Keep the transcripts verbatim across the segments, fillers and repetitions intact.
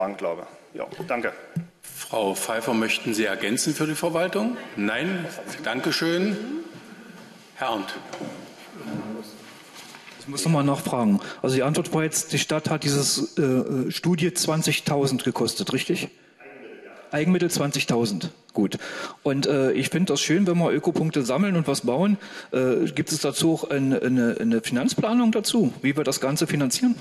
glaube. Ja, danke. Frau Pfeiffer, möchten Sie ergänzen für die Verwaltung? Nein? Dankeschön. Herr Arndt. Ich muss noch mal nachfragen. Also die Antwort war jetzt, die Stadt hat dieses äh, Studie zwanzigtausend gekostet, richtig? Eigenmittel zwanzigtausend. Gut. Und äh, ich finde das schön, wenn wir Ökopunkte sammeln und was bauen. Äh, gibt es dazu auch eine, eine, eine Finanzplanung dazu, wie wir das Ganze finanzieren?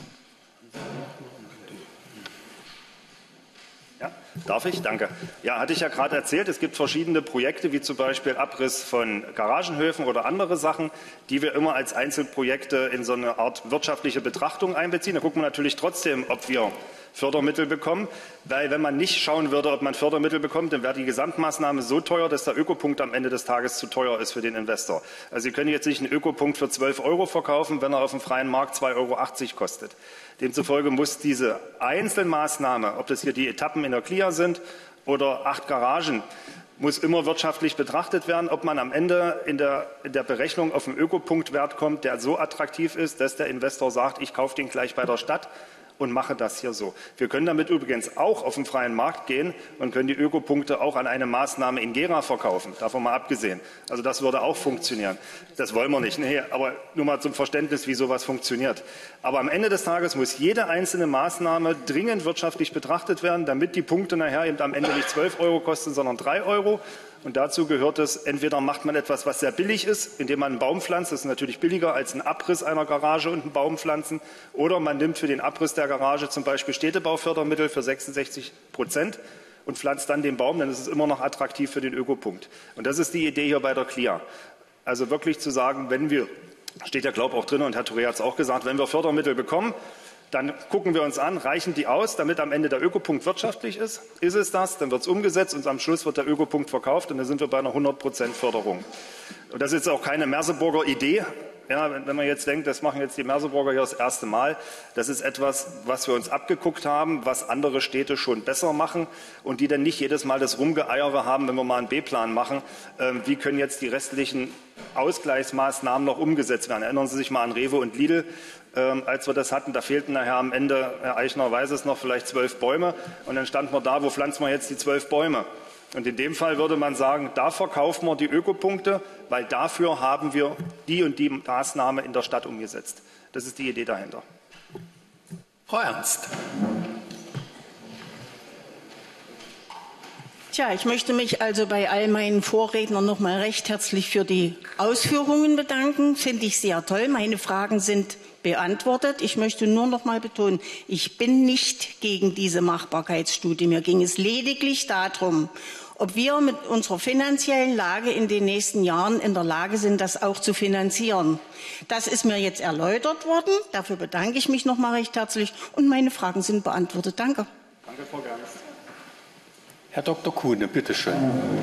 Ja, darf ich? Danke. Ja, hatte ich ja gerade erzählt, es gibt verschiedene Projekte, wie zum Beispiel Abriss von Garagenhöfen oder andere Sachen, die wir immer als Einzelprojekte in so eine Art wirtschaftliche Betrachtung einbeziehen. Da gucken wir natürlich trotzdem, ob wir Fördermittel bekommen, weil wenn man nicht schauen würde, ob man Fördermittel bekommt, dann wäre die Gesamtmaßnahme so teuer, dass der Ökopunkt am Ende des Tages zu teuer ist für den Investor. Also Sie können jetzt nicht einen Ökopunkt für zwölf Euro verkaufen, wenn er auf dem freien Markt zwei Euro achtzig kostet. Demzufolge muss diese Einzelmaßnahme, ob das hier die Etappen in der Clia sind oder acht Garagen, muss immer wirtschaftlich betrachtet werden, ob man am Ende in der, in der Berechnung auf einen Ökopunktwert kommt, der so attraktiv ist, dass der Investor sagt, ich kaufe den gleich bei der Stadt und mache das hier so. Wir können damit übrigens auch auf den freien Markt gehen und können die Ökopunkte auch an eine Maßnahme in Gera verkaufen, davon mal abgesehen. Also das würde auch funktionieren. Das wollen wir nicht. Nee, aber nur mal zum Verständnis, wie sowas funktioniert. Aber am Ende des Tages muss jede einzelne Maßnahme dringend wirtschaftlich betrachtet werden, damit die Punkte nachher eben am Ende nicht zwölf Euro kosten, sondern drei Euro. Und dazu gehört es, entweder macht man etwas, was sehr billig ist, indem man einen Baum pflanzt, das ist natürlich billiger als ein Abriss einer Garage und einen Baum pflanzen, oder man nimmt für den Abriss der Garage zum Beispiel Städtebaufördermittel für sechsundsechzig Prozent und pflanzt dann den Baum, dann ist es immer noch attraktiv für den Ökopunkt. Und das ist die Idee hier bei der Clia. Also wirklich zu sagen, wenn wir, steht ja glaube ich auch drin und Herr Touré hat es auch gesagt, wenn wir Fördermittel bekommen, dann gucken wir uns an, reichen die aus, damit am Ende der Ökopunkt wirtschaftlich ist? Ist es das? Dann wird es umgesetzt und am Schluss wird der Ökopunkt verkauft und dann sind wir bei einer hundert Prozent Förderung. Und das ist auch keine Merseburger Idee. Ja, wenn man jetzt denkt, das machen jetzt die Merseburger hier das erste Mal, das ist etwas, was wir uns abgeguckt haben, was andere Städte schon besser machen und die dann nicht jedes Mal das Rumgeeiere haben, wenn wir mal einen B-Plan machen. Ähm, wie können jetzt die restlichen Ausgleichsmaßnahmen noch umgesetzt werden? Erinnern Sie sich mal an Rewe und Lidl. Ähm, als wir das hatten, da fehlten nachher am Ende, Herr Eichner weiß es noch, vielleicht zwölf Bäume. Und dann standen wir da, wo pflanzen wir jetzt die zwölf Bäume? Und in dem Fall würde man sagen, da verkaufen wir die Ökopunkte, weil dafür haben wir die und die Maßnahme in der Stadt umgesetzt. Das ist die Idee dahinter. Frau Ernst. Tja, ich möchte mich also bei all meinen Vorrednern noch mal recht herzlich für die Ausführungen bedanken. Finde ich sehr toll. Meine Fragen sind beantwortet. Ich möchte nur noch mal betonen, ich bin nicht gegen diese Machbarkeitsstudie. Mir ging es lediglich darum, ob wir mit unserer finanziellen Lage in den nächsten Jahren in der Lage sind, das auch zu finanzieren. Das ist mir jetzt erläutert worden. Dafür bedanke ich mich noch mal recht herzlich. Und meine Fragen sind beantwortet. Danke. Danke, Frau Gerns. Herr Doktor Kuhne, bitte schön.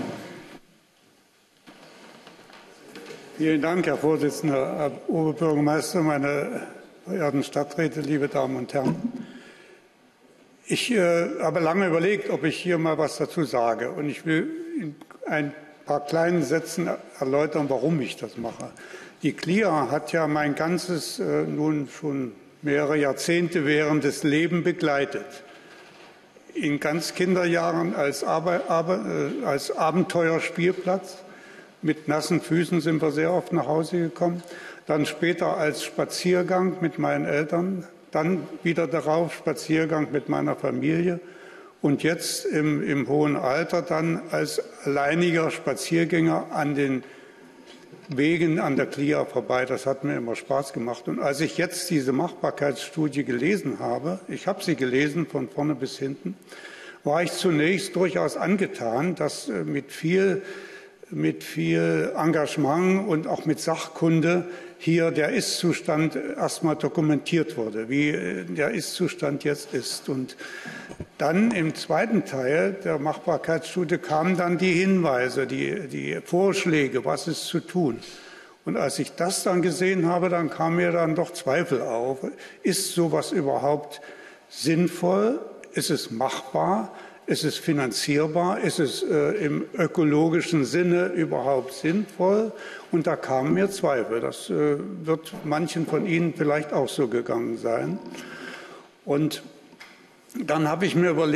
Vielen Dank, Herr Vorsitzender, Herr Oberbürgermeister, meine verehrten Stadträte, liebe Damen und Herren. Ich äh, habe lange überlegt, ob ich hier mal was dazu sage. Und ich will in ein paar kleinen Sätzen erläutern, warum ich das mache. Die Clia hat ja mein ganzes, äh, nun schon mehrere Jahrzehnte währendes Leben begleitet. In ganz Kinderjahren als, Arbe Arbe äh, als Abenteuerspielplatz. Mit nassen Füßen sind wir sehr oft nach Hause gekommen. Dann später als Spaziergang mit meinen Eltern. Dann wieder darauf Spaziergang mit meiner Familie. Und jetzt im, im hohen Alter dann als alleiniger Spaziergänger an den Wegen an der Clia vorbei. Das hat mir immer Spaß gemacht. Und als ich jetzt diese Machbarkeitsstudie gelesen habe, ich habe sie gelesen von vorne bis hinten, war ich zunächst durchaus angetan, dass mit viel mit viel Engagement und auch mit Sachkunde hier der Ist-Zustand erstmal dokumentiert wurde, wie der Ist-Zustand jetzt ist. Und dann im zweiten Teil der Machbarkeitsstudie kamen dann die Hinweise, die, die Vorschläge, was ist zu tun. Und als ich das dann gesehen habe, dann kam mir dann doch Zweifel auf. Ist sowas überhaupt sinnvoll? Ist es machbar? Ist es finanzierbar? Ist es äh, im ökologischen Sinne überhaupt sinnvoll? Und da kamen mir Zweifel. Das äh, wird manchen von Ihnen vielleicht auch so gegangen sein. Und dann habe ich mir überlegt,